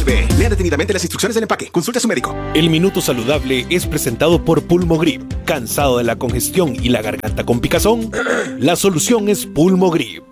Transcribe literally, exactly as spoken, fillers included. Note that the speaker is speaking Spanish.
B. Lea detenidamente las instrucciones del empaque. Consulte a su médico. El Minuto Saludable es presentado por Pulmogrip. ¿Cansado de la congestión y la garganta con picazón? La solución es Pulmogrip.